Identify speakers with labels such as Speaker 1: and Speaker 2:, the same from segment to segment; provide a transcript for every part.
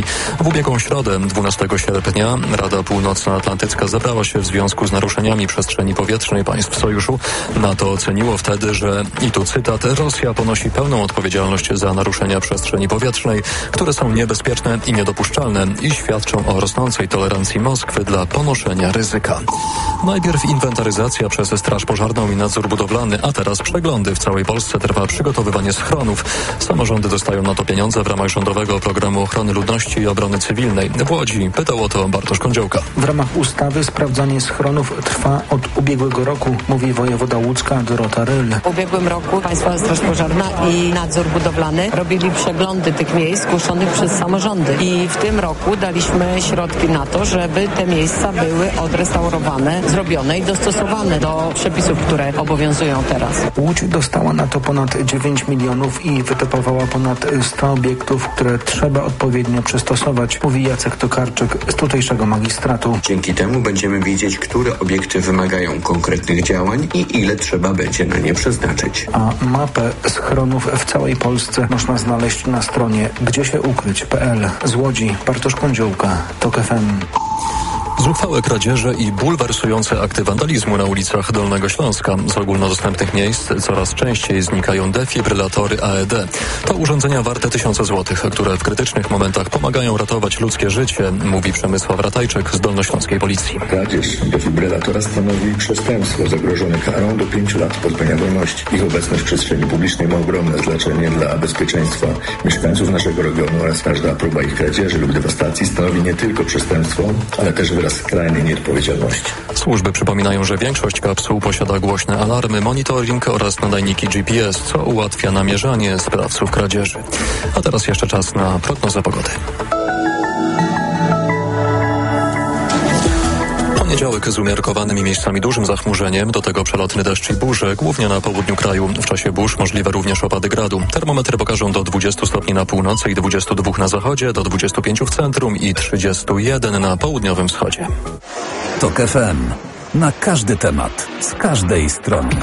Speaker 1: Polski. W ubiegłą środę, 12 sierpnia, Rada Północnoatlantycka zebrała się w związku z naruszeniami przestrzeni powietrznej państw sojuszu. NATO oceniło wtedy, że, i tu cytat, Rosja ponosi pełną odpowiedzialność za naruszenia przestrzeni powietrznej, które są niebezpieczne i niedopuszczalne i świadczą o rosnącej tolerancji Moskwy dla ponoszenia ryzyka. Najpierw inwentaryzacja przez Straż Pożarną i nadzór budowlany, a teraz przeglądy. W całej Polsce trwa przygotowywanie schronów. Samorządy dostają na to pieniądze w ramach rządowego programu ochrony ludności i obrony cywilnej. W Łodzi pytał o to Bartosz Kądziołka.
Speaker 2: W ramach ustawy sprawdzanie schronów trwa od ubiegłego roku, mówi wojewoda łódzka Dorota Ryl.
Speaker 3: W ubiegłym roku Państwowa Straż Pożarna i nadzór budowlany robili przeglądy tych miejsc zgłoszonych przez samorządy. I w tym roku daliśmy środki na to, żeby te miejsca były odrestaurowane, zrobione i dostosowane do przepisów, które obowiązują teraz.
Speaker 2: Łódź dostała na to ponad 9 milionów i wytypowała ponad 100 obiektów, które trzeba odpowiednio przystosować, mówi Jacek Tokarczyk z tutejszego magistratu.
Speaker 4: Dzięki temu będziemy wiedzieć, które obiekty wymagają konkretnych działań i ile trzeba będzie na nie przeznaczyć.
Speaker 2: A mapę schronów w całej Polsce można znaleźć na stronie gdziesieukryć.pl. Z Łodzi Bartosz Kądziołka, TOK FM.
Speaker 1: Zuchwałe kradzieże i bulwersujące akty wandalizmu na ulicach Dolnego Śląska. Z ogólnodostępnych miejsc coraz częściej znikają defibrylatory AED. To urządzenia warte tysiące złotych, które w krytycznych momentach pomagają ratować ludzkie życie, mówi Przemysław Ratajczyk z dolnośląskiej policji.
Speaker 5: Kradzież defibrylatora stanowi przestępstwo zagrożone karą do 5 lat pozbawienia wolności. Ich obecność w przestrzeni publicznej ma ogromne znaczenie dla bezpieczeństwa mieszkańców naszego regionu oraz każda próba ich kradzieży lub dewastacji stanowi nie tylko przestępstwo, ale też wyraz skrajnej nieodpowiedzialności.
Speaker 1: Służby przypominają, że większość kapsuł posiada głośne alarmy, monitoring oraz nadajniki GPS, co ułatwia namierzanie sprawców kradzieży. A teraz jeszcze czas na prognozę pogody. Poniedziałek z umiarkowanym i miejscami dużym zachmurzeniem, do tego przelotny deszcz i burze, głównie na południu kraju. W czasie burz możliwe również opady gradu. Termometry pokażą do 20 stopni na północy i 22 na zachodzie, do 25 w centrum i 31 na południowym wschodzie.
Speaker 6: TOK FM. Na każdy temat, z każdej strony.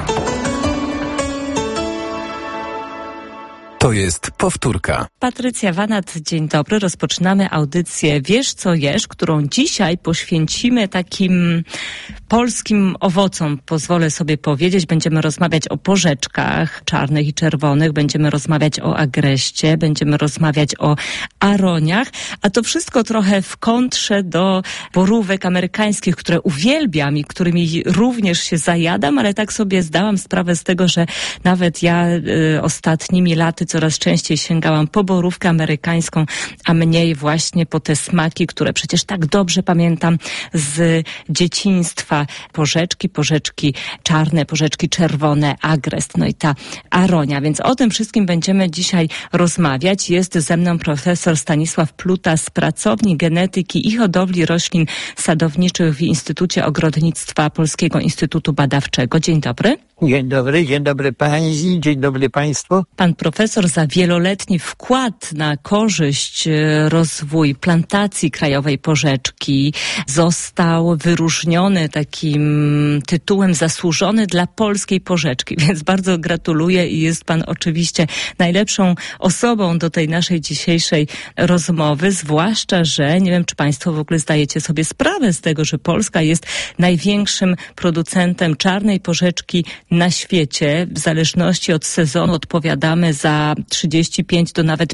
Speaker 6: To jest powtórka.
Speaker 7: Patrycja Wanat, dzień dobry. Rozpoczynamy audycję Wiesz co jesz, którą dzisiaj poświęcimy takim polskim owocom. Pozwolę sobie powiedzieć, będziemy rozmawiać o porzeczkach czarnych i czerwonych, będziemy rozmawiać o agreście, będziemy rozmawiać o aroniach, a to wszystko trochę w kontrze do borówek amerykańskich, które uwielbiam i którymi również się zajadam, ale tak sobie zdałam sprawę z tego, że nawet ja ostatnimi laty coraz częściej sięgałam po borówkę amerykańską, a mniej właśnie po te smaki, które przecież tak dobrze pamiętam z dzieciństwa. Porzeczki czarne, porzeczki czerwone, agrest, no i ta aronia. Więc o tym wszystkim będziemy dzisiaj rozmawiać. Jest ze mną profesor Stanisław Pluta z Pracowni Genetyki i Hodowli Roślin Sadowniczych w Instytucie Ogrodnictwa Polskiego Instytutu Badawczego. Dzień dobry.
Speaker 8: Dzień dobry pani, dzień dobry państwu.
Speaker 7: Pan profesor za wieloletni wkład na korzyść rozwój plantacji krajowej porzeczki został wyróżniony takim tytułem zasłużony dla polskiej porzeczki, więc bardzo gratuluję i jest pan oczywiście najlepszą osobą do tej naszej dzisiejszej rozmowy, zwłaszcza, że nie wiem, czy państwo w ogóle zdajecie sobie sprawę z tego, że Polska jest największym producentem czarnej porzeczki na świecie. W zależności od sezonu odpowiadamy za 35 do nawet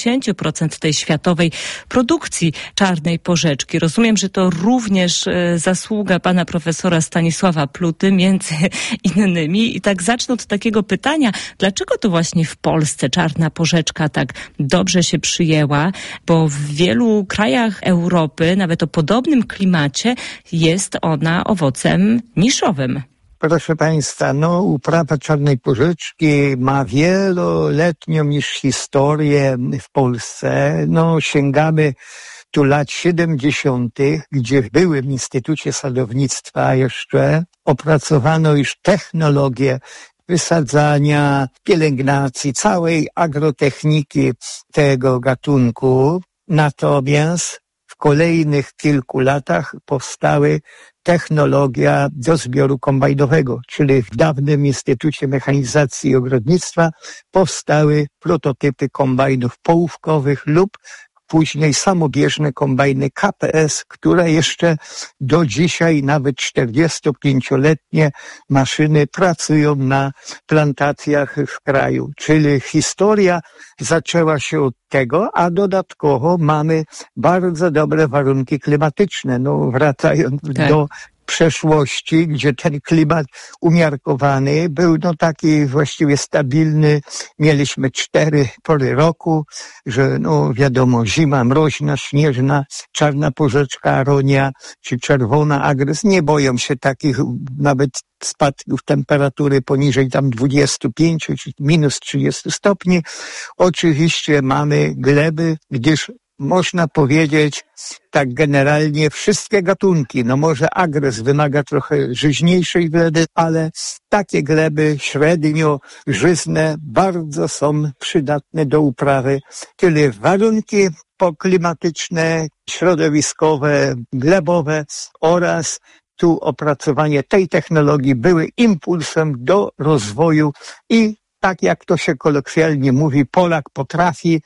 Speaker 7: 50% tej światowej produkcji czarnej porzeczki. Rozumiem, że to również zasługa pana profesora Stanisława Pluty, między innymi. I tak zacznę od takiego pytania, dlaczego to właśnie w Polsce czarna porzeczka tak dobrze się przyjęła, bo w wielu krajach Europy, nawet o podobnym klimacie, jest ona owocem niszowym.
Speaker 8: Proszę państwa, uprawa czarnej porzeczki ma wieloletnią już historię w Polsce. Sięgamy tu lat 70., gdzie w byłym Instytucie Sadownictwa jeszcze opracowano już technologię wysadzania, pielęgnacji, całej agrotechniki tego gatunku. Natomiast w kolejnych kilku latach powstały technologia do zbioru kombajnowego, czyli w dawnym Instytucie Mechanizacji i Ogrodnictwa powstały prototypy kombajnów połówkowych lub później samobieżne kombajny KPS, które jeszcze do dzisiaj nawet 45-letnie maszyny pracują na plantacjach w kraju. Czyli historia zaczęła się od tego, a dodatkowo mamy bardzo dobre warunki klimatyczne. No, wracając do przeszłości, gdzie ten klimat umiarkowany był taki właściwie stabilny. Mieliśmy 4 pory roku, że wiadomo, zima mroźna, śnieżna, czarna porzeczka aronia czy czerwona agres nie boją się takich nawet spadków temperatury poniżej tam 25 czy minus 30 stopni. Oczywiście mamy gleby, gdyż można powiedzieć, tak generalnie wszystkie gatunki, może agres wymaga trochę żyźniejszej gleby, ale takie gleby średnio żyzne bardzo są przydatne do uprawy. Tyle warunki poklimatyczne, środowiskowe, glebowe oraz tu opracowanie tej technologii były impulsem do rozwoju i tak jak to się kolokwialnie mówi, Polak potrafi,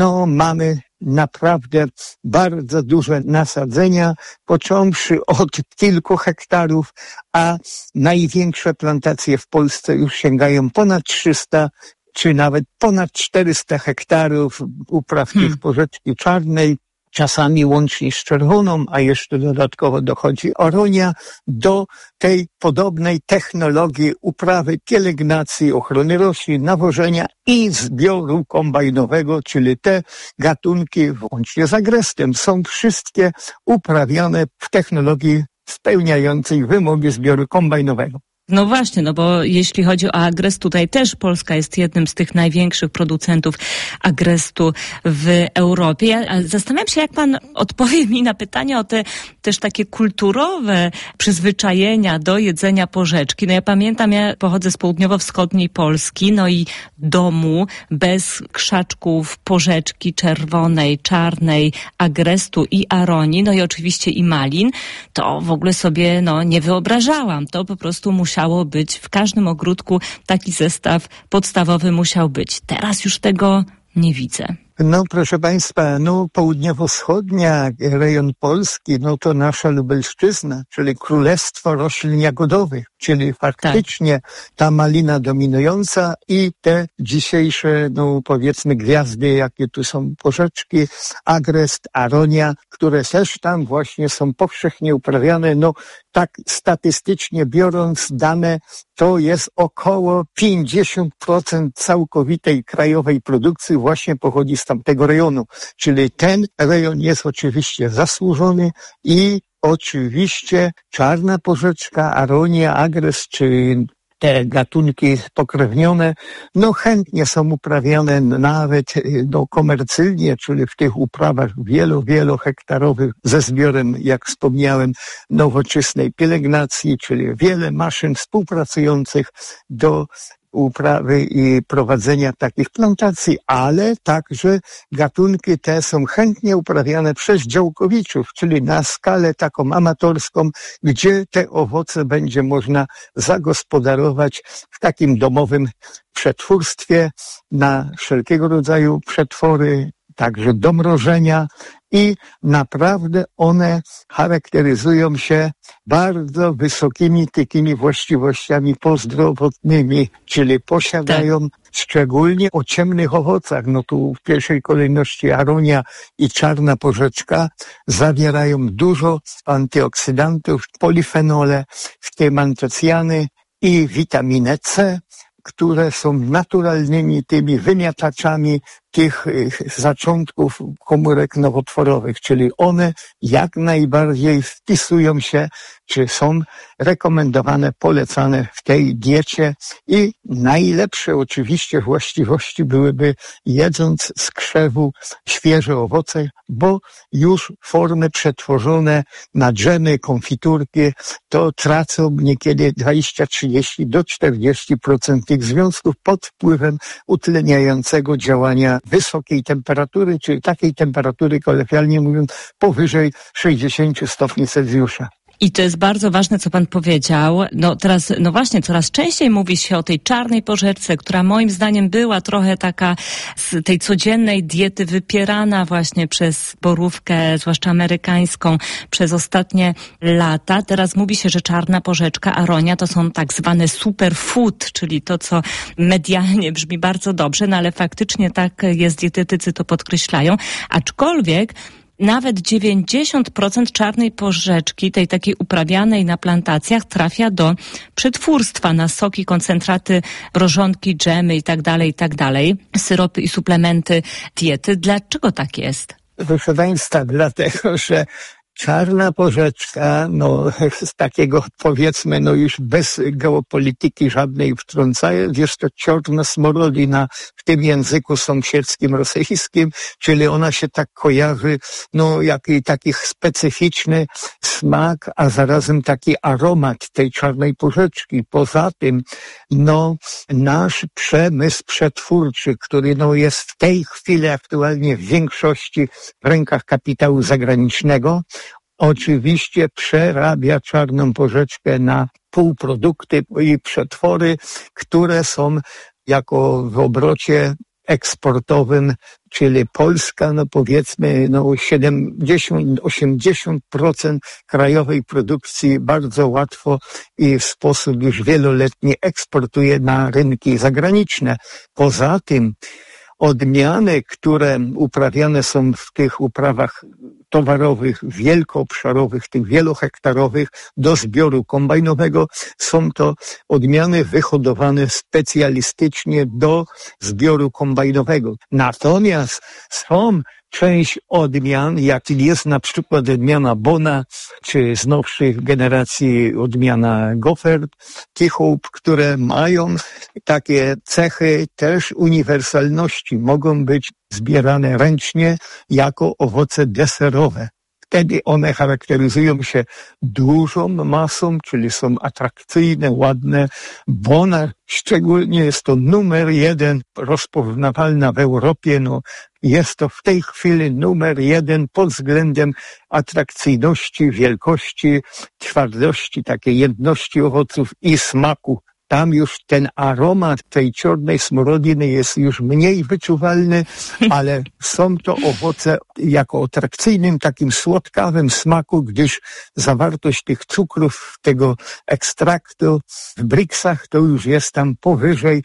Speaker 8: mamy naprawdę bardzo duże nasadzenia, począwszy od kilku hektarów, a największe plantacje w Polsce już sięgają ponad 300 czy nawet ponad 400 hektarów upraw tych porzeczki czarnej, czasami łącznie z czerwoną, a jeszcze dodatkowo dochodzi aronia, do tej podobnej technologii uprawy, pielęgnacji, ochrony roślin, nawożenia i zbioru kombajnowego, czyli te gatunki, łącznie z agrestem, są wszystkie uprawiane w technologii spełniającej wymogi zbioru kombajnowego.
Speaker 7: No właśnie, bo jeśli chodzi o agres, tutaj też Polska jest jednym z tych największych producentów agrestu w Europie. Ja zastanawiam się, jak pan odpowie mi na pytanie o te też takie kulturowe przyzwyczajenia do jedzenia porzeczki. Ja pamiętam, ja pochodzę z południowo-wschodniej Polski, i domu bez krzaczków porzeczki czerwonej, czarnej, agrestu i aronii, i oczywiście i malin, to w ogóle sobie nie wyobrażałam. To po prostu musiało być w każdym ogródku, taki zestaw podstawowy musiał być. Teraz już tego nie widzę.
Speaker 8: Proszę Państwa, południowo-wschodnia rejon Polski, to nasza Lubelszczyzna, czyli królestwo roślin jagodowych, czyli faktycznie ta malina dominująca i te dzisiejsze, powiedzmy gwiazdy, jakie tu są porzeczki, agrest, aronia, które też tam właśnie są powszechnie uprawiane. Tak statystycznie biorąc dane, to jest około 50% całkowitej krajowej produkcji właśnie pochodzi z tamtego rejonu. Czyli ten rejon jest oczywiście zasłużony i oczywiście czarna porzeczka, aronia, agres czy te gatunki pokrewnione, chętnie są uprawiane nawet komercyjnie, czyli w tych uprawach wielohektarowych ze zbiorem, jak wspomniałem, nowoczesnej pielęgnacji, czyli wiele maszyn współpracujących do uprawy i prowadzenia takich plantacji, ale także gatunki te są chętnie uprawiane przez działkowiczów, czyli na skalę taką amatorską, gdzie te owoce będzie można zagospodarować w takim domowym przetwórstwie na wszelkiego rodzaju przetwory, także do mrożenia i naprawdę one charakteryzują się bardzo wysokimi takimi właściwościami prozdrowotnymi, czyli posiadają szczególnie o ciemnych owocach, tu w pierwszej kolejności aronia i czarna porzeczka zawierają dużo antyoksydantów, polifenole, w tym antocjany i witaminę C, które są naturalnymi tymi wymiataczami tych zaczątków komórek nowotworowych, czyli one jak najbardziej wpisują się, czy są rekomendowane, polecane w tej diecie i najlepsze oczywiście właściwości byłyby jedząc z krzewu świeże owoce, bo już formy przetworzone na dżemy, konfiturki, to tracą niekiedy 20-30 do 40% tych związków pod wpływem utleniającego działania wysokiej temperatury, czyli takiej temperatury, kolokwialnie mówiąc, powyżej 60 stopni Celsjusza.
Speaker 7: I to jest bardzo ważne, co pan powiedział. No teraz, no właśnie, coraz częściej mówi się o tej czarnej porzeczce, która moim zdaniem była trochę taka z tej codziennej diety wypierana właśnie przez borówkę, zwłaszcza amerykańską, przez ostatnie lata. Teraz mówi się, że czarna porzeczka, aronia to są tak zwane superfood, czyli to, co medialnie brzmi bardzo dobrze, no ale faktycznie tak jest, dietetycy to podkreślają. Aczkolwiek nawet 90% czarnej porzeczki, tej takiej uprawianej na plantacjach, trafia do przetwórstwa na soki, koncentraty, mrożonki, dżemy i tak dalej, syropy i suplementy diety. Dlaczego tak jest?
Speaker 8: Proszę Państwa, dlatego, że czarna porzeczka, z takiego powiedzmy, już bez geopolityki żadnej wtrącając, jest to czarna smorодina w tym języku sąsiedzkim rosyjskim, czyli ona się tak kojarzy, taki specyficzny smak, a zarazem taki aromat tej czarnej porzeczki. Poza tym, nasz przemysł przetwórczy, który jest w tej chwili aktualnie w większości w rękach kapitału zagranicznego, oczywiście przerabia czarną porzeczkę na półprodukty i przetwory, które są jako w obrocie eksportowym, czyli Polska, powiedzmy, 70-80% krajowej produkcji bardzo łatwo i w sposób już wieloletni eksportuje na rynki zagraniczne. Poza tym odmiany, które uprawiane są w tych uprawach towarowych, wielkoobszarowych, tych wielohektarowych do zbioru kombajnowego, są to odmiany wyhodowane specjalistycznie do zbioru kombajnowego. Natomiast są część odmian, jak jest na przykład odmiana Bona, czy z nowszych generacji odmiana Goffert, Teahope, które mają takie cechy też uniwersalności. Mogą być zbierane ręcznie jako owoce deserowe. Wtedy one charakteryzują się dużą masą, czyli są atrakcyjne, ładne. Bona szczególnie jest to numer 1 rozpoznawalna w Europie. Jest to w tej chwili numer 1 pod względem atrakcyjności, wielkości, twardości, takiej jedności owoców i smaku. Tam już ten aromat tej czarnej smorодiny jest już mniej wyczuwalny, ale są to owoce jako atrakcyjnym, takim słodkawym smaku, gdyż zawartość tych cukrów, tego ekstraktu w briksach to już jest tam powyżej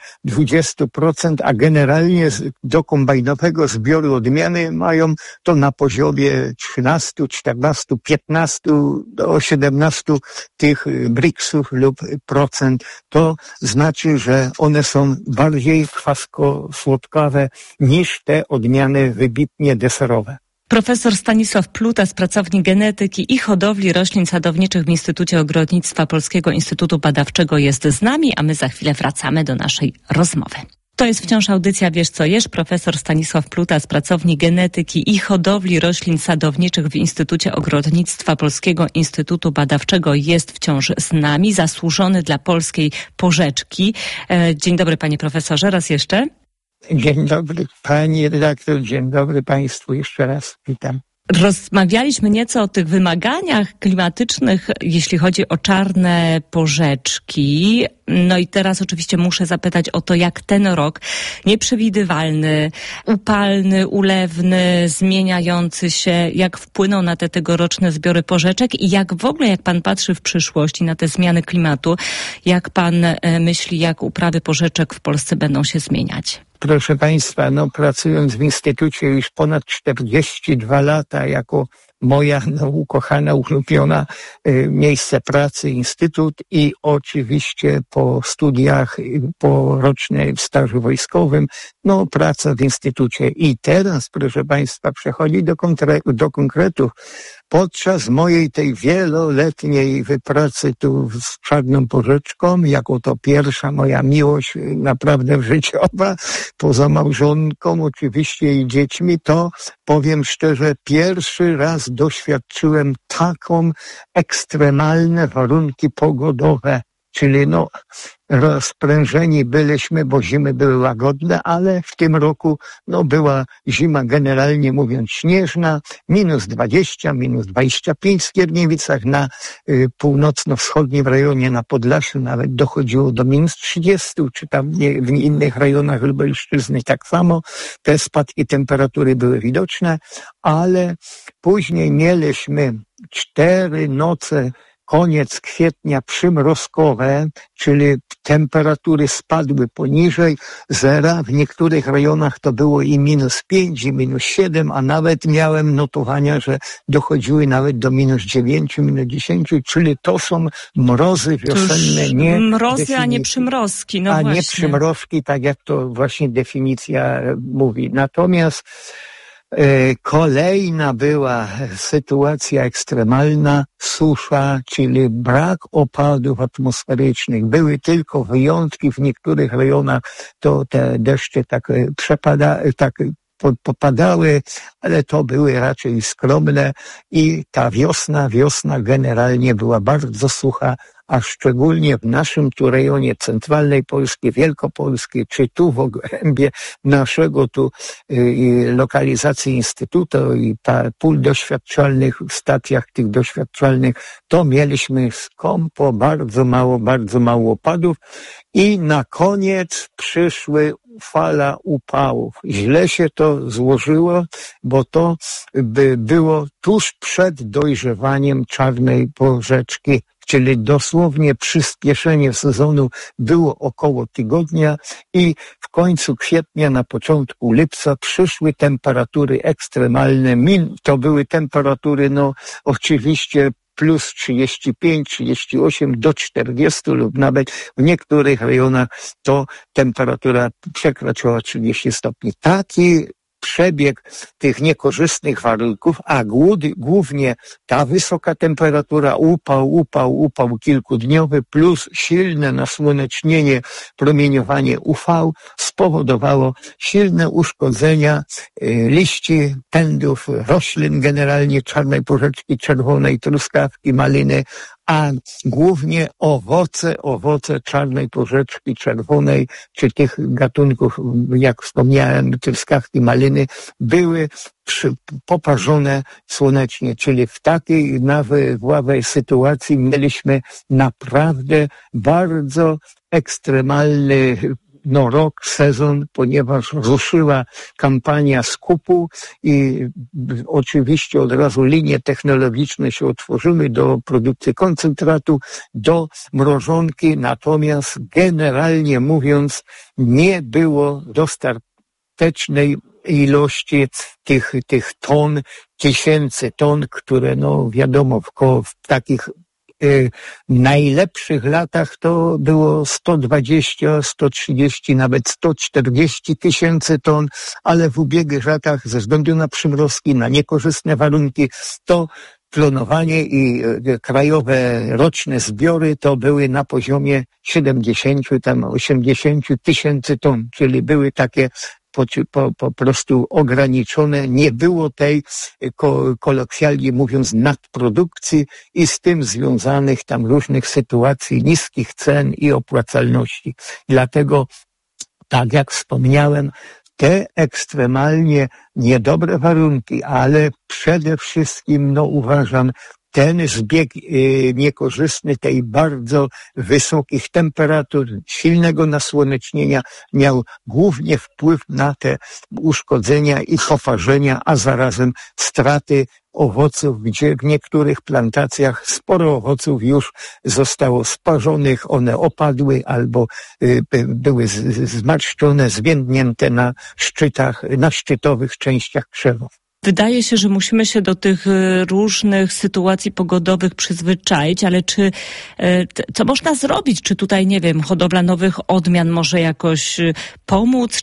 Speaker 8: 20%, a generalnie do kombajnowego zbioru odmiany mają to na poziomie 13, 14, 15 do 17 tych briksów lub procent. To znaczy, że one są bardziej kwasko-słodkawe niż te odmiany wybitnie deserowe.
Speaker 7: Profesor Stanisław Plutas, pracownik genetyki i hodowli roślin sadowniczych w Instytucie Ogrodnictwa Polskiego Instytutu Badawczego jest z nami, a my za chwilę wracamy do naszej rozmowy. To jest wciąż audycja Wiesz co jesz. Profesor Stanisław Plutas, pracownik genetyki i hodowli roślin sadowniczych w Instytucie Ogrodnictwa Polskiego Instytutu Badawczego jest wciąż z nami, zasłużony dla polskiej porzeczki. Dzień dobry, panie profesorze, raz jeszcze.
Speaker 8: Dzień dobry pani redaktor, dzień dobry państwu, jeszcze raz witam.
Speaker 7: Rozmawialiśmy nieco o tych wymaganiach klimatycznych, jeśli chodzi o czarne porzeczki. No i teraz oczywiście muszę zapytać o to, jak ten rok nieprzewidywalny, upalny, ulewny, zmieniający się, jak wpłynął na te tegoroczne zbiory porzeczek i jak w ogóle, jak pan patrzy w przyszłość i na te zmiany klimatu, jak pan myśli, jak uprawy porzeczek w Polsce będą się zmieniać?
Speaker 8: Proszę państwa, pracując w Instytucie już ponad 42 lata jako moja ukochana, ulubiona miejsce pracy, Instytut i oczywiście po studiach, po rocznym stażu wojskowym, praca w Instytucie. I teraz, proszę państwa, przechodzi do konkretów. Podczas mojej tej wieloletniej wypracy tu z czarną porzeczką, jako to pierwsza moja miłość naprawdę życiowa, poza małżonką oczywiście i dziećmi, to powiem szczerze, pierwszy raz doświadczyłem taką ekstremalne warunki pogodowe, czyli rozprężeni byliśmy, bo zimy były łagodne, ale w tym roku była zima generalnie mówiąc śnieżna, -20, -25 w Skierniewicach, na północno-wschodnim rejonie na Podlasiu nawet dochodziło do -30, czy tam w innych rejonach Lubelszczyzny tak samo. Te spadki temperatury były widoczne, ale później mieliśmy 4 noce koniec kwietnia przymrozkowe, czyli temperatury spadły poniżej zera. W niektórych rejonach to było i -5, i -7, a nawet miałem notowania, że dochodziły nawet do -9, -10, czyli to są mrozy wiosenne. Nie
Speaker 7: mrozy, a nie przymrozki. No właśnie.
Speaker 8: Nie przymrozki, tak jak to właśnie definicja mówi. Natomiast kolejna była sytuacja ekstremalna, susza, czyli brak opadów atmosferycznych. Były tylko wyjątki, w niektórych rejonach to te deszcze popadały, ale to były raczej skromne i ta wiosna generalnie była bardzo sucha, a szczególnie w naszym tu rejonie centralnej Polski, Wielkopolskiej, czy tu w obrębie naszego tu lokalizacji Instytutu i pól doświadczalnych, w stacjach tych doświadczalnych, to mieliśmy skąpo bardzo mało opadów i na koniec przyszły fala upałów. Źle się to złożyło, bo to było tuż przed dojrzewaniem czarnej porzeczki, czyli dosłownie przyspieszenie sezonu było około tygodnia i w końcu kwietnia, na początku lipca przyszły temperatury ekstremalne. To były temperatury, oczywiście plus 35, 38 do 40 lub nawet w niektórych rejonach to temperatura przekraczała 30 stopni. Taki przebieg tych niekorzystnych warunków, a głównie ta wysoka temperatura, upał kilkudniowy plus silne nasłonecznienie, promieniowanie UV spowodowało silne uszkodzenia liści, pędów, roślin generalnie czarnej porzeczki czerwonej, truskawki, maliny, a głównie owoce czarnej porzeczki czerwonej, czy tych gatunków, jak wspomniałem, truskawki, maliny, były poparzone słonecznie, czyli w takiej nawałej sytuacji mieliśmy naprawdę bardzo ekstremalny rok, sezon, ponieważ ruszyła kampania skupu i oczywiście od razu linie technologiczne się otworzyły do produkcji koncentratu, do mrożonki, natomiast generalnie mówiąc nie było dostatecznej ilości tych ton, tysięcy ton, które wiadomo w takich najlepszych latach to było 120, 130, nawet 140 tysięcy ton, ale w ubiegłych latach ze względu na przymrozki, na niekorzystne warunki, to klonowanie i krajowe roczne zbiory to były na poziomie 70, 80 tysięcy ton, czyli były takie po prostu ograniczone. Nie było tej, kolokwialnie mówiąc, nadprodukcji i z tym związanych tam różnych sytuacji, niskich cen i opłacalności. Dlatego, tak jak wspomniałem, te ekstremalnie niedobre warunki, ale przede wszystkim, uważam, ten zbieg niekorzystny tej bardzo wysokich temperatur, silnego nasłonecznienia miał głównie wpływ na te uszkodzenia i poparzenia, a zarazem straty owoców, gdzie w niektórych plantacjach sporo owoców już zostało sparzonych, one opadły albo były zmarszczone, zwiędnięte na szczytach, na szczytowych częściach krzewów.
Speaker 7: Wydaje się, że musimy się do tych różnych sytuacji pogodowych przyzwyczaić, ale co można zrobić? Czy tutaj, nie wiem, hodowla nowych odmian może jakoś pomóc,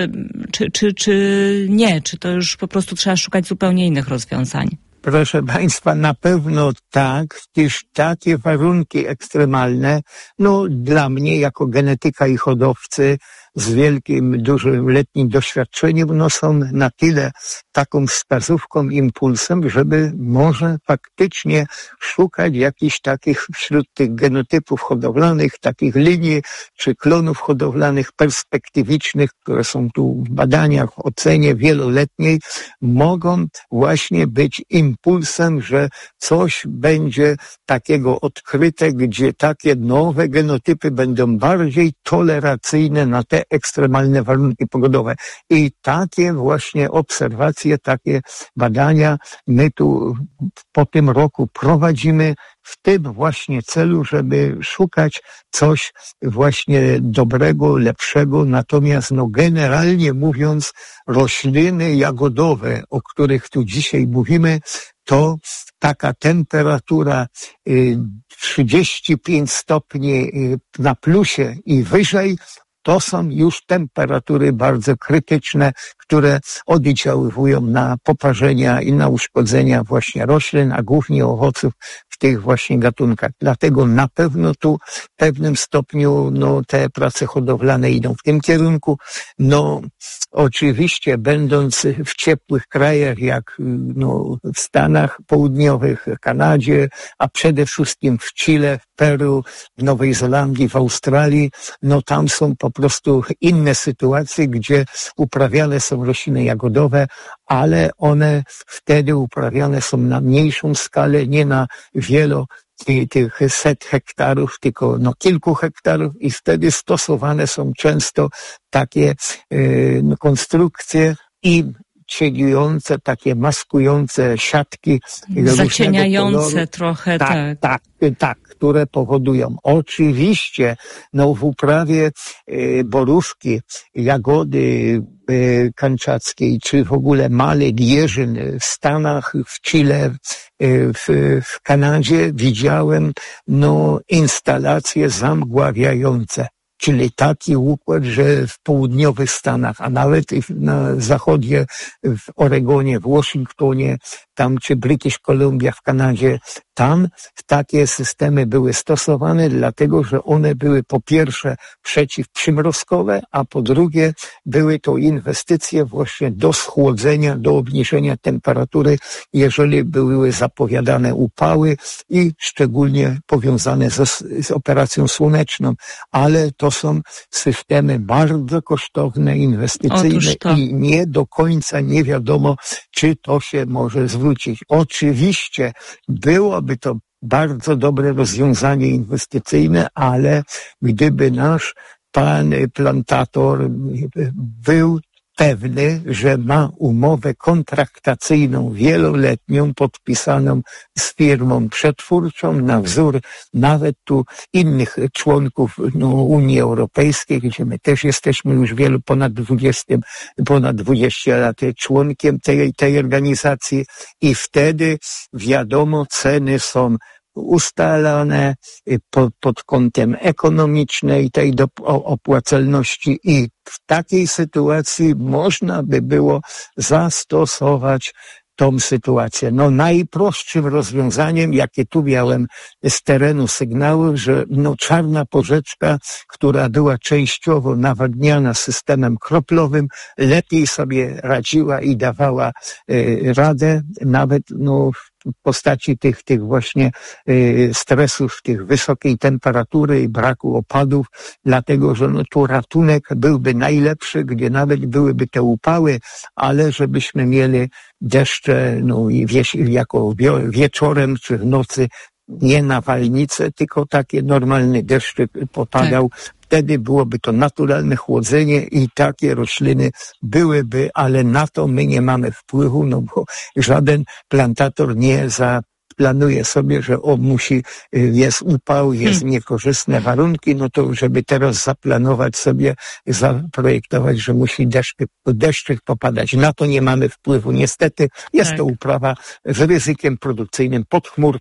Speaker 7: czy nie? Czy to już po prostu trzeba szukać zupełnie innych rozwiązań?
Speaker 8: Proszę Państwa, na pewno tak, gdyż takie warunki ekstremalne, dla mnie jako genetyka i hodowcy, z wielkim, dużym letnim doświadczeniem, no są na tyle taką wskazówką, impulsem, żeby może faktycznie szukać jakichś takich wśród tych genotypów hodowlanych, takich linii czy klonów hodowlanych perspektywicznych, które są tu w badaniach, w ocenie wieloletniej, mogą właśnie być impulsem, że coś będzie takiego odkryte, gdzie takie nowe genotypy będą bardziej tolerancyjne na te ekstremalne warunki pogodowe. I takie właśnie obserwacje, takie badania my tu po tym roku prowadzimy w tym właśnie celu, żeby szukać coś właśnie dobrego, lepszego. Natomiast generalnie mówiąc, rośliny jagodowe, o których tu dzisiaj mówimy, to taka temperatura 35 stopni na plusie i wyżej, to są już temperatury bardzo krytyczne, które oddziaływują na poparzenia i na uszkodzenia właśnie roślin, a głównie owoców w tych właśnie gatunkach. Dlatego na pewno tu w pewnym stopniu te prace hodowlane idą w tym kierunku. Oczywiście będąc w ciepłych krajach jak w Stanach Południowych, Kanadzie, a przede wszystkim w Chile, w Peru, w Nowej Zelandii, w Australii, tam są po prostu inne sytuacje, gdzie uprawiane są rośliny jagodowe, ale one wtedy uprawiane są na mniejszą skalę, nie na tych set hektarów, tylko kilku hektarów i wtedy stosowane są często takie konstrukcje i cieniujące, takie maskujące siatki.
Speaker 7: Zacieniające trochę,
Speaker 8: tak, które powodują. Oczywiście, w uprawie borówki, jagody kanczackiej, czy w ogóle malek, jeżyn w Stanach, w Chile, w Kanadzie widziałem, instalacje zamgławiające. Czyli taki układ, że w południowych Stanach, a nawet na zachodzie, w Oregonie, w Waszyngtonie, tam czy British Columbia w Kanadzie, tam takie systemy były stosowane, dlatego że one były po pierwsze przeciwprzymrozkowe, a po drugie były to inwestycje właśnie do schłodzenia, do obniżenia temperatury, jeżeli były zapowiadane upały i szczególnie powiązane z operacją słoneczną. Ale to są systemy bardzo kosztowne, inwestycyjne i nie do końca nie wiadomo, czy to się może zwrócić. Oczywiście byłoby to bardzo dobre rozwiązanie inwestycyjne, ale gdyby nasz pan plantator był pewny, że ma umowę kontraktacyjną wieloletnią podpisaną z firmą przetwórczą na wzór nawet tu innych członków Unii Europejskiej, gdzie my też jesteśmy już ponad 20 lat członkiem tej organizacji i wtedy wiadomo, ceny są ustalane pod kątem ekonomicznej tej opłacalności i w takiej sytuacji można by było zastosować tą sytuację. Najprostszym rozwiązaniem, jakie tu miałem z terenu sygnały, że czarna porzeczka, która była częściowo nawadniana systemem kroplowym, lepiej sobie radziła i dawała radę, nawet w postaci tych właśnie stresów, tych wysokiej temperatury i braku opadów, dlatego że tu ratunek byłby najlepszy, gdzie nawet byłyby te upały, ale żebyśmy mieli deszcze, i jako wieczorem czy w nocy nie nawalnice, tylko takie normalny deszczyk popadał. Tak. Wtedy byłoby to naturalne chłodzenie i takie rośliny byłyby, ale na to my nie mamy wpływu, bo żaden plantator nie planuje sobie, że jest upał, jest niekorzystne warunki, to żeby teraz zaplanować sobie, zaprojektować, że musi deszczyk popadać. Na to nie mamy wpływu. Niestety jest to uprawa z ryzykiem produkcyjnym pod chmurką.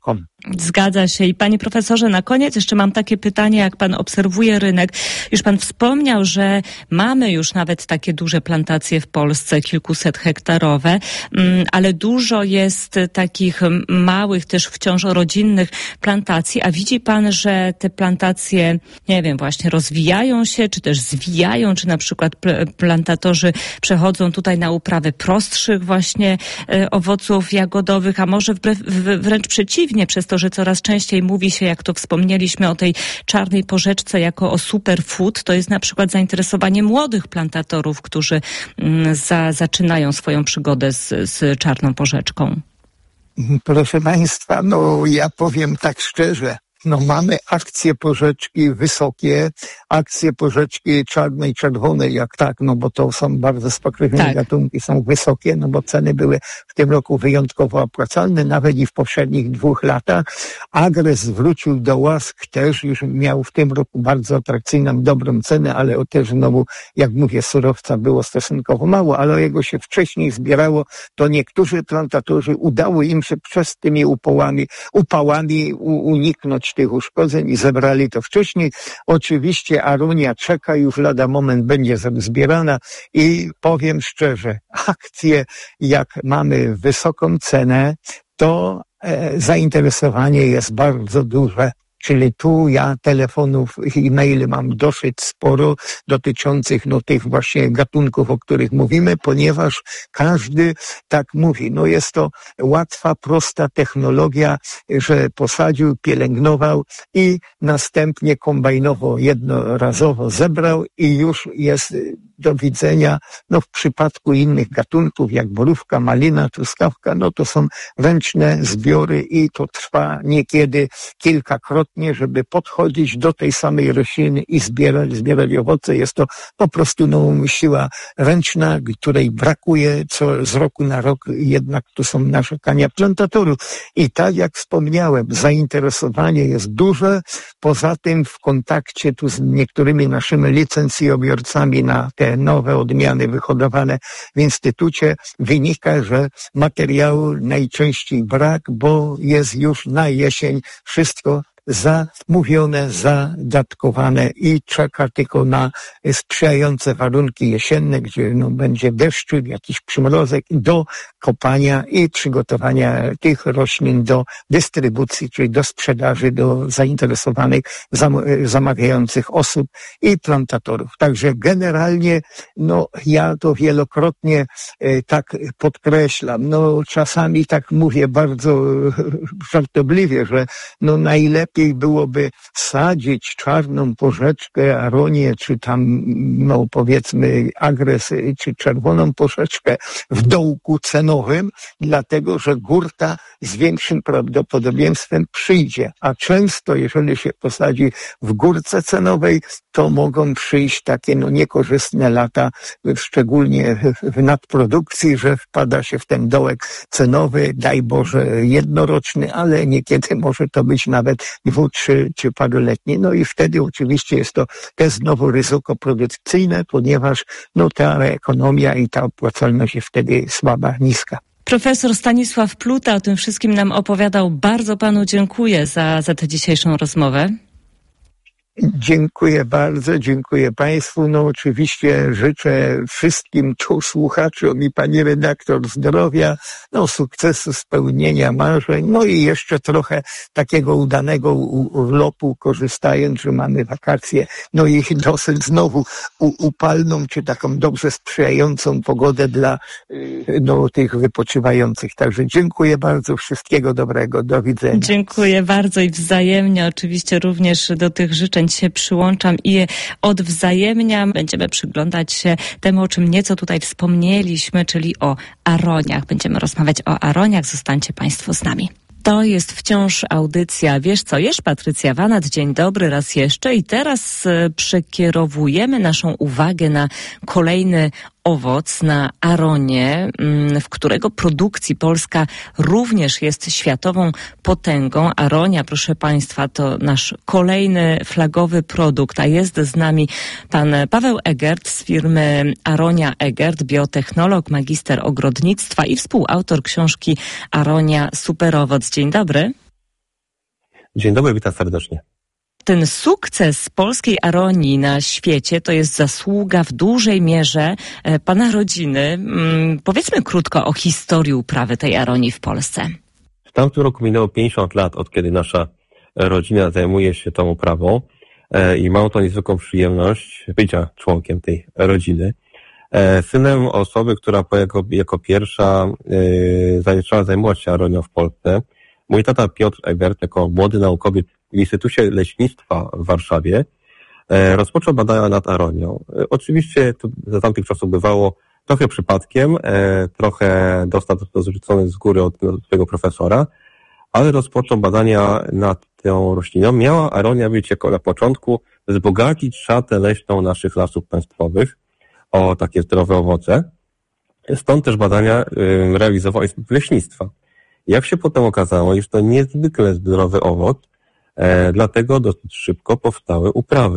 Speaker 7: Zgadza się. I panie profesorze, na koniec jeszcze mam takie pytanie, jak pan obserwuje rynek. Już pan wspomniał, że mamy już nawet takie duże plantacje w Polsce, kilkuset hektarowe, ale dużo jest takich małych, też wciąż rodzinnych plantacji. A widzi pan, że te plantacje, nie wiem, właśnie rozwijają się, czy też zwijają, czy na przykład plantatorzy przechodzą tutaj na uprawę prostszych właśnie owoców jagodowych, a może wręcz przeciwnie, przez to, że coraz częściej mówi się, jak to wspomnieliśmy, o tej czarnej porzeczce jako o superfood, to jest na przykład zainteresowanie młodych plantatorów, którzy zaczynają swoją przygodę z czarną porzeczką.
Speaker 8: Proszę państwa, ja powiem tak szczerze. Mamy akcje porzeczki wysokie, akcje porzeczki czarnej, czerwonej, jak tak, bo to są bardzo spokrewnione gatunki, są wysokie, bo ceny były w tym roku wyjątkowo opłacalne, nawet i w poprzednich 2 latach. Agres wrócił do łask, też już miał w tym roku bardzo atrakcyjną, dobrą cenę, ale też znowu, jak mówię, surowca było stosunkowo mało, ale jego się wcześniej zbierało, to niektórzy plantatorzy udało im się przez tymi upałami uniknąć tych uszkodzeń i zebrali to wcześniej. Oczywiście aronia czeka, już lada moment będzie zbierana i powiem szczerze, akcje, jak mamy wysoką cenę, to zainteresowanie jest bardzo duże. Czyli tu ja telefonów i maili mam dosyć sporo dotyczących tych właśnie gatunków, o których mówimy, ponieważ każdy tak mówi. Jest to łatwa, prosta technologia, że posadził, pielęgnował i następnie kombajnowo jednorazowo zebrał i już jest do widzenia. W przypadku innych gatunków, jak borówka, malina, truskawka, to są ręczne zbiory i to trwa niekiedy kilkakrotnie, żeby podchodzić do tej samej rośliny i zbierać owoce. Jest to po prostu siła ręczna, której brakuje z roku na rok, jednak tu są narzekania plantatorów. I tak jak wspomniałem, zainteresowanie jest duże. Poza tym w kontakcie tu z niektórymi naszymi licencjobiorcami na te nowe odmiany wyhodowane w instytucie wynika, że materiału najczęściej brak, bo jest już na jesień wszystko zamówione, zadatkowane i czeka tylko na sprzyjające warunki jesienne, gdzie będzie deszcz, jakiś przymrozek do kopania i przygotowania tych roślin do dystrybucji, czyli do sprzedaży, do zainteresowanych, zamawiających osób i plantatorów. Także generalnie, ja to wielokrotnie tak podkreślam. Czasami tak mówię bardzo żartobliwie, że najlepiej byłoby sadzić czarną porzeczkę, aronię, czy tam, powiedzmy, agres, czy czerwoną porzeczkę w dołku cenowym, dlatego, że górta z większym prawdopodobieństwem przyjdzie. A często, jeżeli się posadzi w górce cenowej, to mogą przyjść takie niekorzystne lata, szczególnie w nadprodukcji, że wpada się w ten dołek cenowy, daj Boże jednoroczny, ale niekiedy może to być nawet 2, 3 czy paroletni. I wtedy oczywiście jest to też znowu ryzyko produkcyjne, ponieważ ta ekonomia i ta opłacalność jest wtedy słaba, niska.
Speaker 7: Profesor Stanisław Pluta o tym wszystkim nam opowiadał. Bardzo panu dziękuję za tę dzisiejszą rozmowę.
Speaker 8: Dziękuję bardzo, dziękuję państwu. Oczywiście życzę wszystkim tu słuchaczom i pani redaktor zdrowia, sukcesu, spełnienia marzeń, i jeszcze trochę takiego udanego urlopu, korzystając, że mamy wakacje, i dosyć znowu upalną, czy taką dobrze sprzyjającą pogodę dla tych wypoczywających. Także dziękuję bardzo, wszystkiego dobrego, do widzenia.
Speaker 7: Dziękuję bardzo i wzajemnie, oczywiście również do tych życzeń się przyłączam i je odwzajemniam. Będziemy przyglądać się temu, o czym nieco tutaj wspomnieliśmy, czyli o aroniach. Będziemy rozmawiać o aroniach. Zostańcie państwo z nami. To jest wciąż audycja Wiesz co jesz? Patrycja Wanat. Dzień dobry raz jeszcze. I teraz przekierowujemy naszą uwagę na kolejny owoc, na aronię, w którego produkcji Polska również jest światową potęgą. Aronia, proszę państwa, to nasz kolejny flagowy produkt, a jest z nami pan Paweł Egert z firmy Aronia Egert, biotechnolog, magister ogrodnictwa i współautor książki Aronia Superowoc. Dzień dobry.
Speaker 9: Dzień dobry, witam serdecznie.
Speaker 7: Ten sukces polskiej aronii na świecie to jest zasługa w dużej mierze pana rodziny. Powiedzmy krótko o historii uprawy tej aronii w Polsce.
Speaker 9: W tamtym roku minęło 50 lat, od kiedy nasza rodzina zajmuje się tą uprawą i mam tą niezwykłą przyjemność bycia członkiem tej rodziny. Synem osoby, która jako pierwsza zaczęła zajmować się aronią w Polsce. Mój tata Piotr Ebert, jako młody naukowiec w Instytucie Leśnictwa w Warszawie, rozpoczął badania nad aronią. Oczywiście to za tamtych czasów bywało trochę przypadkiem, trochę dostał to zrzucone z góry od swojego profesora, ale rozpoczął badania nad tą rośliną. Miała aronia być jako na początku wzbogacić szatę leśną naszych lasów państwowych o takie zdrowe owoce. Stąd też badania realizował Instytut Leśnictwa. Jak się potem okazało, jest to niezwykle zdrowy owoc, dlatego dosyć szybko powstały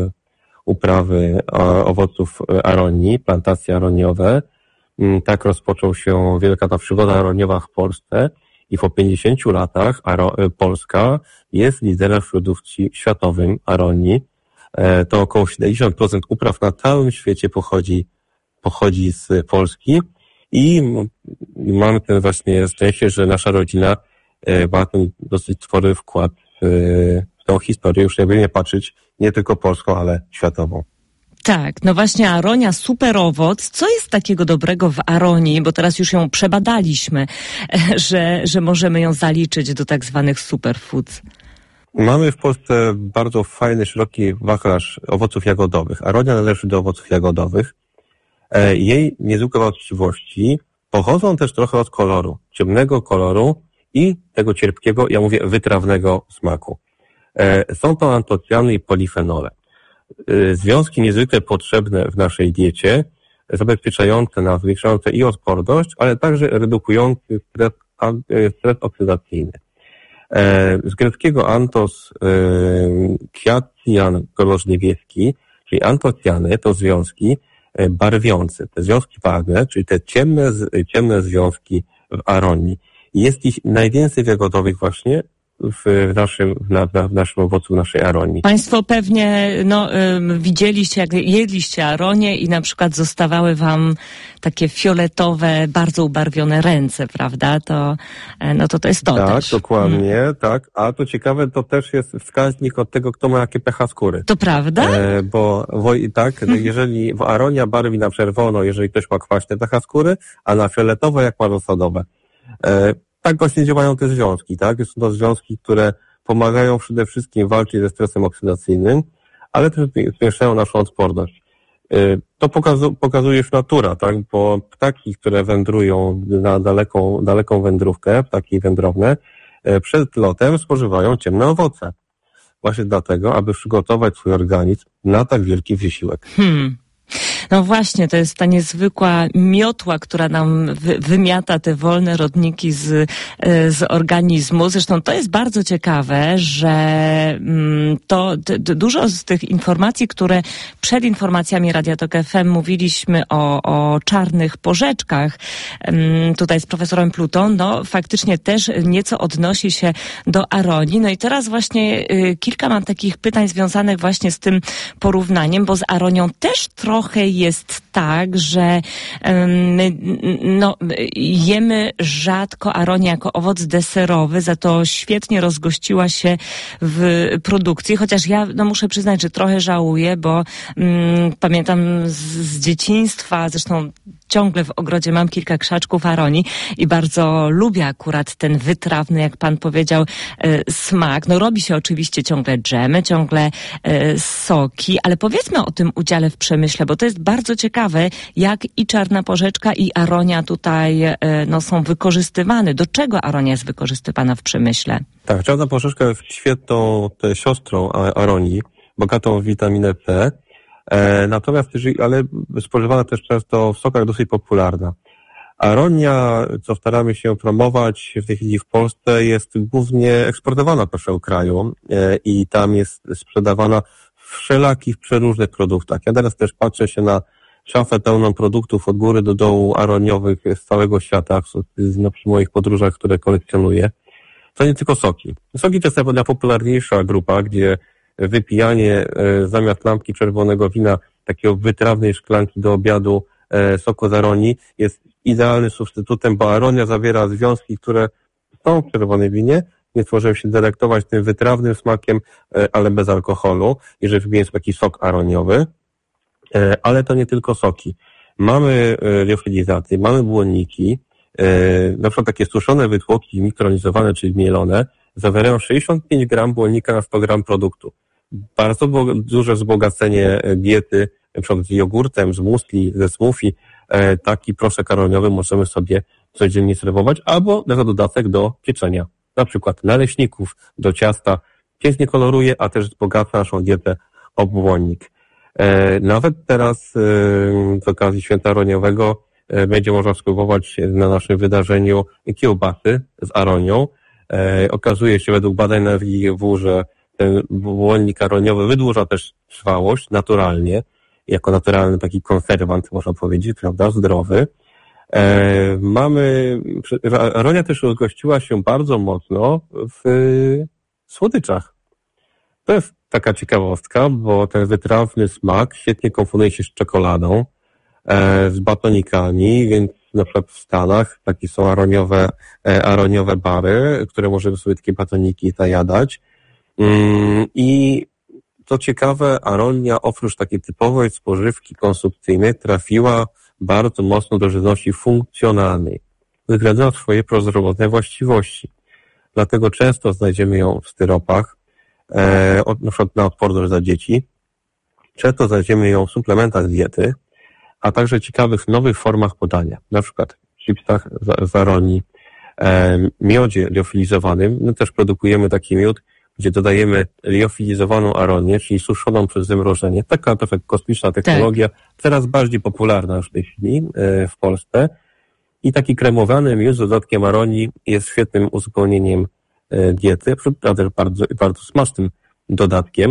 Speaker 9: uprawy owoców aronii, plantacje aroniowe. Tak rozpoczął się wielka ta przygoda aroniowa w Polsce i po 50 latach Polska jest liderem w produkcji światowym aronii. To około 70% upraw na całym świecie pochodzi z Polski i mamy ten właśnie szczęście, że nasza rodzina ma ten dosyć spory wkład w tą historię, już jakby nie patrzeć nie tylko polską, ale światową.
Speaker 7: Tak, no właśnie aronia, super owoc. Co jest takiego dobrego w aronii, bo teraz już ją przebadaliśmy, że możemy ją zaliczyć do tak zwanych superfoods?
Speaker 9: Mamy w Polsce bardzo fajny, szeroki wachlarz owoców jagodowych. Aronia należy do owoców jagodowych. Jej niezwykłe właściwości pochodzą też trochę od koloru, ciemnego koloru i tego cierpkiego, ja mówię, wytrawnego smaku. Są to antocjany i polifenole. Związki niezwykle potrzebne w naszej diecie, zabezpieczające nas, zwiększające i odporność, ale także redukujące stres oksydacyjny. Z greckiego antos, kwiatian, kolor niebieski, czyli antocjany to związki barwiące, te związki barwne, czyli te ciemne związki w aronii. Jest ich najwięcej w jagodowych właśnie w naszym owocu, w naszej aronii.
Speaker 7: Państwo pewnie widzieliście, jak jedliście aronię i na przykład zostawały wam takie fioletowe, bardzo ubarwione ręce, prawda? To jest to
Speaker 9: tak,
Speaker 7: też.
Speaker 9: Dokładnie, tak. A to ciekawe, to też jest wskaźnik od tego, kto ma jakie pH skóry.
Speaker 7: To prawda?
Speaker 9: Jeżeli aronia barwi na czerwono, jeżeli ktoś ma kwaśne pH skóry, a na fioletowo jak ma rosodowe. Tak właśnie działają te związki, tak? Są to związki, które pomagają przede wszystkim walczyć ze stresem oksydacyjnym, ale też zwiększają naszą odporność. To pokazuje już natura, tak? Bo ptaki, które wędrują na daleką wędrówkę, ptaki wędrowne, przed lotem spożywają ciemne owoce. Właśnie dlatego, aby przygotować swój organizm na tak wielki wysiłek.
Speaker 7: No właśnie, to jest ta niezwykła miotła, która nam wymiata te wolne rodniki z organizmu. Zresztą to jest bardzo ciekawe, że dużo z tych informacji, które przed informacjami Radia Tok FM mówiliśmy o czarnych porzeczkach, tutaj z profesorem Plutą, faktycznie też nieco odnosi się do aronii. No i teraz właśnie kilka mam takich pytań związanych właśnie z tym porównaniem, bo z aronią też trochę jest tak, że jemy rzadko aronię jako owoc deserowy, za to świetnie rozgościła się w produkcji, chociaż ja muszę przyznać, że trochę żałuję, bo pamiętam z dzieciństwa, zresztą ciągle w ogrodzie mam kilka krzaczków aronii i bardzo lubię akurat ten wytrawny, jak pan powiedział, smak. Robi się oczywiście ciągle dżemy, ciągle soki, ale powiedzmy o tym udziale w przemyśle, bo to jest bardzo ciekawe, jak i czarna porzeczka, i aronia tutaj są wykorzystywane. Do czego aronia jest wykorzystywana w przemyśle?
Speaker 9: Tak, czarna porzeczka jest świetną siostrą aronii, bogatą w witaminę C. Natomiast ale spożywana też często w sokach, dosyć popularna. Aronia, co staramy się promować w tej chwili w Polsce, jest głównie eksportowana do naszego kraju i tam jest sprzedawana w wszelakich, przeróżnych produktach. Ja teraz też patrzę się na szafę pełną produktów od góry do dołu aroniowych z całego świata, przy moich podróżach, które kolekcjonuję. To nie tylko soki. Soki to jest najpopularniejsza grupa, gdzie wypijanie zamiast lampki czerwonego wina, takiego wytrawnej szklanki do obiadu soku z aronii jest idealnym substytutem, bo aronia zawiera związki, które są w czerwonej winie, więc możemy się delektować tym wytrawnym smakiem, ale bez alkoholu, jeżeli wypijemy taki sok aroniowy. Ale to nie tylko soki. Mamy liofilizaty, mamy błonniki, na przykład takie suszone wytłoki mikronizowane, czyli mielone, zawierają 65 gram błonnika na 100 gram produktu. Bardzo duże wzbogacenie diety, na przykład z jogurtem, z muesli, ze smoothie, taki proszek aroniowy możemy sobie codziennie serwować, albo na dodatek do pieczenia. Na przykład naleśników, do ciasta. Pięknie koloruje, a też wzbogaca naszą dietę o błonnik. Nawet teraz z okazji Święta Aroniowego będzie można spróbować na naszym wydarzeniu kiełbasy z aronią. Okazuje się według badań na WIW, że ten błonnik aroniowy wydłuża też trwałość naturalnie, jako naturalny taki konserwant, można powiedzieć, prawda, zdrowy. Aronia też rozgościła się bardzo mocno w słodyczach. To jest taka ciekawostka, bo ten wytrawny smak świetnie komponuje się z czekoladą, z batonikami, więc na przykład w Stanach takie są aroniowe bary, które możemy sobie takie batoniki najadać. I co ciekawe, aronia oprócz takiej typowej spożywki konsumpcyjnej trafiła bardzo mocno do żywności funkcjonalnej, ze względu na swoje prozdrowotne właściwości. Dlatego często znajdziemy ją w styropach, na przykład na odporność dla dzieci. Często znajdziemy ją w suplementach diety, a także ciekawych nowych formach podania, na przykład w chipsach z aronii, miodzie liofilizowanym. My też produkujemy taki miód, gdzie dodajemy liofilizowaną aronię, czyli suszoną przez zamrożenie. Taka trochę kosmiczna technologia, coraz bardziej popularna już w tej chwili w Polsce. I taki kremowany miód z dodatkiem aronii jest świetnym uzupełnieniem diety, a też bardzo, bardzo smacznym dodatkiem.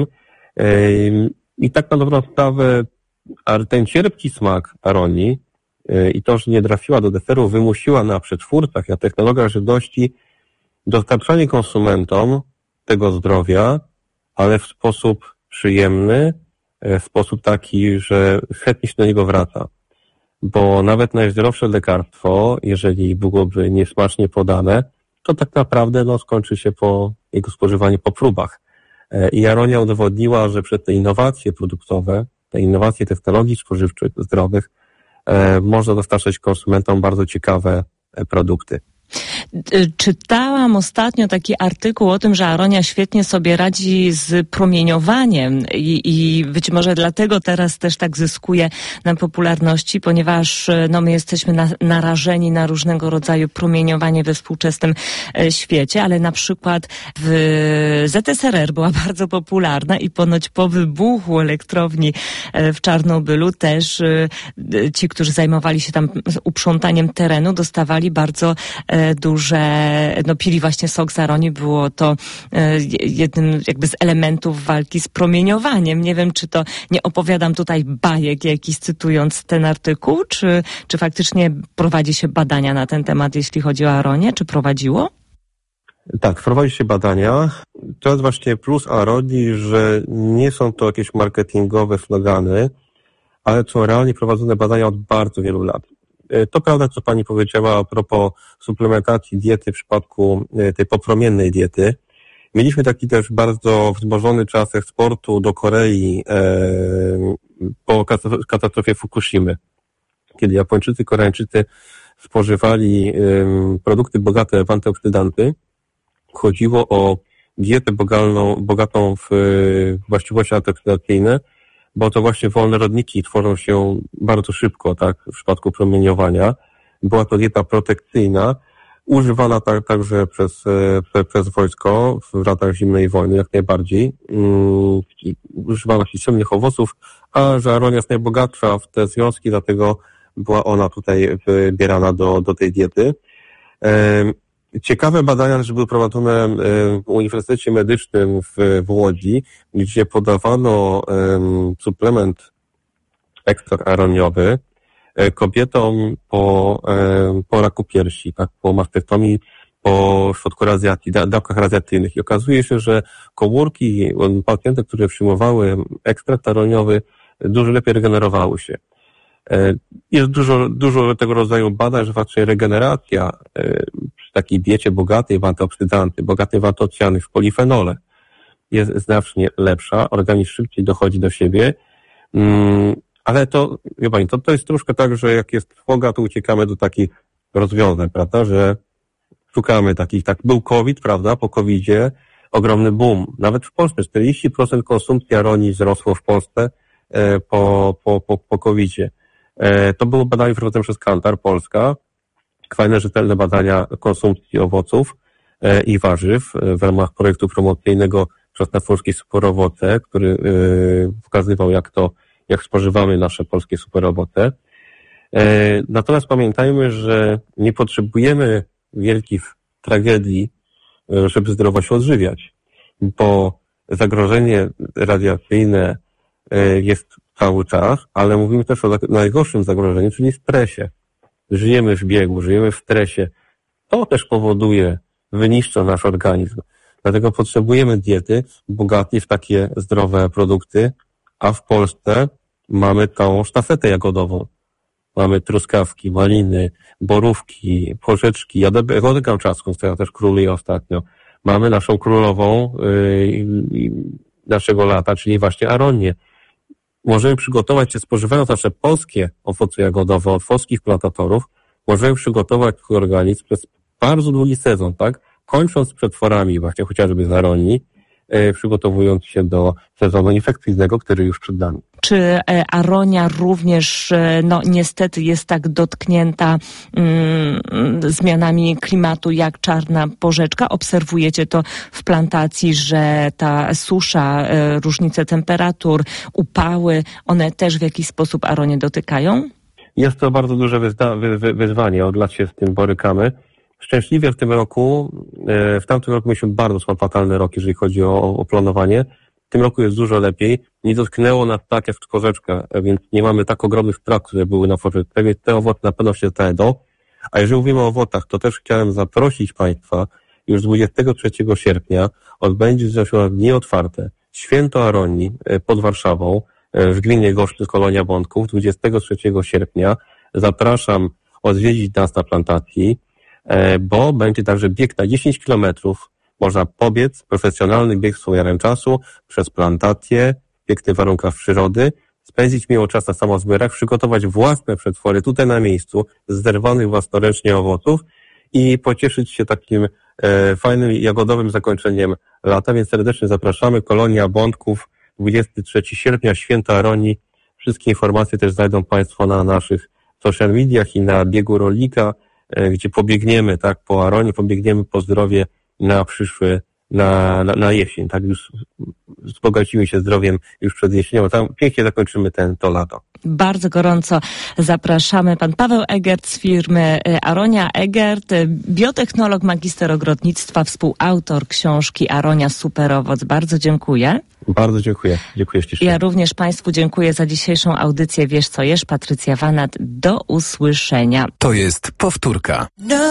Speaker 9: I tak na dobrą sprawę ten cierpki smak aronii i to, że nie trafiła do deseru, wymusiła na przetwórcach, na technologiach żywności dostarczanie konsumentom tego zdrowia, ale w sposób przyjemny, w sposób taki, że chętnie się do niego wraca. Bo nawet najzdrowsze lekarstwo, jeżeli byłoby niesmacznie podane, to tak naprawdę skończy się po jego spożywaniu po próbach. I aronia udowodniła, że przez te innowacje produktowe, te innowacje technologii spożywczych, zdrowych, można dostarczać konsumentom bardzo ciekawe produkty.
Speaker 7: Czytałam ostatnio taki artykuł o tym, że aronia świetnie sobie radzi z promieniowaniem i być może dlatego teraz też tak zyskuje na popularności, ponieważ my jesteśmy narażeni na różnego rodzaju promieniowanie we współczesnym świecie, ale na przykład w ZSRR była bardzo popularna i ponoć po wybuchu elektrowni w Czarnobylu też ci, którzy zajmowali się tam uprzątaniem terenu, dostawali bardzo duże, pili właśnie sok z aronii, było to jednym jakby z elementów walki z promieniowaniem. Nie wiem, czy to nie opowiadam tutaj bajek jakiś cytując ten artykuł, czy faktycznie prowadzi się badania na ten temat, jeśli chodzi o aronię, czy prowadziło?
Speaker 9: Tak, prowadzi się badania. To jest właśnie plus aronii, że nie są to jakieś marketingowe slogany, ale są realnie prowadzone badania od bardzo wielu lat. To prawda, co pani powiedziała a propos suplementacji diety w przypadku tej popromiennej diety. Mieliśmy taki też bardzo wzmożony czas eksportu do Korei po katastrofie Fukushimy, kiedy Japończycy, Koreańczycy spożywali produkty bogate w antyoksydanty. Chodziło o dietę bogatą w właściwości antyoksydacyjne, bo to właśnie wolne rodniki tworzą się bardzo szybko, tak, w przypadku promieniowania. Była to dieta protekcyjna, używana także przez wojsko w latach zimnej wojny, jak najbardziej. Używano się ciemnych owoców, a że aronia jest najbogatsza w te związki, dlatego była ona tutaj wybierana do tej diety. Ciekawe badania też były prowadzone w Uniwersytecie Medycznym w Łodzi, gdzie podawano suplement ekstrakt aroniowy kobietom po raku piersi, tak, po mastektomii, po środku dawkach radioaktywnych. I okazuje się, że komórki pacjentów, które przyjmowały ekstrakt aroniowy, dużo lepiej regenerowały się. Jest dużo tego rodzaju badań, że faktycznie regeneracja przy takiej diecie bogatej w antyoksydanty, bogatej w antocjany, w polifenole jest znacznie lepsza, organizm szybciej dochodzi do siebie, ale to, wie pani, to jest troszkę tak, że jak jest trwoga, to uciekamy do takich rozwiązań, prawda, że szukamy takich, tak był COVID, prawda, po COVID-zie ogromny boom, nawet w Polsce 40% konsumpcji aronii wzrosło w Polsce po COVID-zie. To było badanie prowadzone przez Kantar Polska, fajne, rzetelne badania konsumpcji owoców i warzyw w ramach projektu promocyjnego Czosnackie superowoce, który pokazywał, jak spożywamy nasze polskie superowoce. Natomiast pamiętajmy, że nie potrzebujemy wielkich tragedii, żeby zdrowo się odżywiać, bo zagrożenie radiacyjne jest cały czas, ale mówimy też o najgorszym zagrożeniu, czyli stresie. Żyjemy w biegu, żyjemy w stresie. To też powoduje, wyniszcza nasz organizm. Dlatego potrzebujemy diety bogatej w takie zdrowe produkty, a w Polsce mamy całą sztafetę jagodową. Mamy truskawki, maliny, borówki, porzeczki, jagody kamczacką, która też króluje ostatnio. Mamy naszą królową naszego lata, czyli właśnie aronię. Możemy przygotować, czy spożywając nasze polskie owoce jagodowe od polskich plantatorów, możemy przygotować swój organizm przez bardzo długi sezon, tak? Kończąc z przetworami właśnie chociażby z aronii, przygotowując się do sezonu infekcyjnego, który już przed nami.
Speaker 7: Czy aronia również, no niestety jest tak dotknięta zmianami klimatu jak czarna porzeczka? Obserwujecie to w plantacji, że ta susza, różnice temperatur, upały, one też w jakiś sposób aronię dotykają?
Speaker 9: Jest to bardzo duże wyzwanie, od lat się z tym borykamy. Szczęśliwie w tym roku, w tamtym roku mieliśmy bardzo fatalny rok, jeżeli chodzi o planowanie. W tym roku jest dużo lepiej. Nie dotknęło nas tak jak w porzeczkę, więc nie mamy tak ogromnych strat, które były na porzeczce, więc te owoce na pewno się znajdą. A jeżeli mówimy o owocach, to też chciałem zaprosić Państwa, już 23 sierpnia odbędzie się dni otwarte Święto Aronii pod Warszawą w gminie Gorzczyn, Kolonia Bątków, 23 sierpnia. Zapraszam odwiedzić nas na plantacji, bo będzie także bieg na 10 kilometrów. Można pobiec, profesjonalny bieg z umiarem czasu, przez plantację, w pięknych warunkach przyrody, spędzić miło czas na samozbierach, przygotować własne przetwory tutaj na miejscu, z zerwanych własnoręcznie owoców i pocieszyć się takim fajnym jagodowym zakończeniem lata, więc serdecznie zapraszamy. Kolonia Bątków, 23 sierpnia, Święto Aronii. Wszystkie informacje też znajdą Państwo na naszych social mediach i na biegu rolnika, gdzie pobiegniemy, tak, po aronii, pobiegniemy po zdrowie na przyszły, na jesień, tak, już wzbogacimy się zdrowiem już przed jesienią, tam pięknie zakończymy to lato.
Speaker 7: Bardzo gorąco zapraszamy. Pan Paweł Egert z firmy Aronia Egert, biotechnolog, magister ogrodnictwa, współautor książki Aronia Superowoc. Bardzo dziękuję.
Speaker 9: Bardzo dziękuję. Dziękuję ślicznie.
Speaker 7: Ja również Państwu dziękuję za dzisiejszą audycję Wiesz co jesz? Patrycja Wanat. Do usłyszenia.
Speaker 6: To jest powtórka.